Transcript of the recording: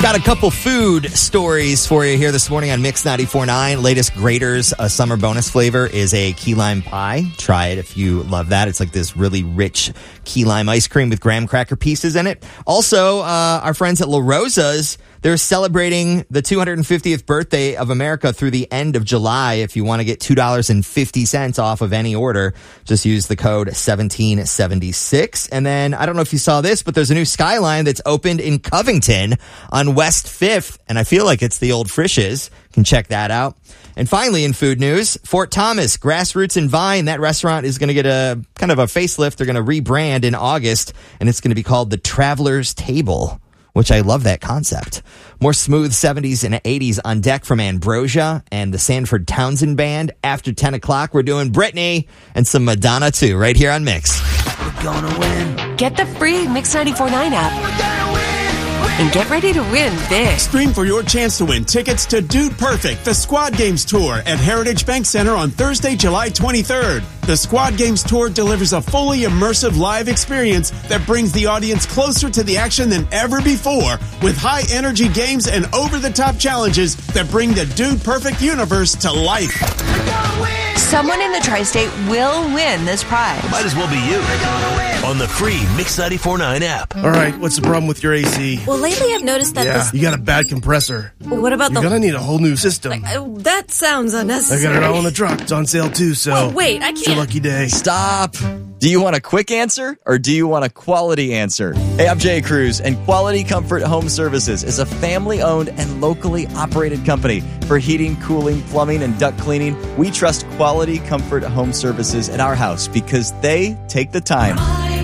Got a couple food stories for you here this morning on Mix 94.9. Latest Grater's summer bonus flavor is a key lime pie. Try it if you love that. It's like this really rich key lime ice cream with graham cracker pieces in it. Also, our friends at La Rosa's, they're celebrating the 250th birthday of America through the end of July. If you want to get $2.50 off of any order, just use the code 1776. And then, I don't know if you saw this, but there's a new Skyline that's opened in Covington on West 5th. And I feel like it's the old Frisch's. You can check that out. And finally, in food news, Fort Thomas, Grassroots and Vine, that restaurant is going to get a kind of a facelift. They're going to rebrand in August, and it's going to be called the Traveler's Table, which I love that concept. More smooth 70s and 80s on deck from Ambrosia and the Sanford Townsend Band. After 10 o'clock, we're doing Britney and some Madonna, too, right here on Mix. We're gonna win. Get the free Mix 94.9 app. We're gonna win. And get ready to win big. Stream for your chance to win tickets to Dude Perfect, the Squad Games Tour at Heritage Bank Center on Thursday, July 23rd. The Squad Games Tour delivers a fully immersive live experience that brings the audience closer to the action than ever before, with high-energy games and over-the-top challenges that bring the Dude Perfect universe to life. We're gonna win. Someone in the tri-state will win this prize. Might as well be you. On the free Mix 94.9 app. All right, what's the problem with your AC? Well, lately I've noticed that You got a bad compressor. What about You're gonna need a whole new system. that sounds I unnecessary. got it all in the truck. It's on sale too, so. Oh, wait, I It's your can't. lucky day. Stop. Do you want a quick answer or do you want a quality answer? Hey, I'm Jay Cruz, and Quality Comfort Home Services is a family-owned and locally operated company for heating, cooling, plumbing, and duct cleaning. We trust Quality Comfort Home Services at our house because they take the time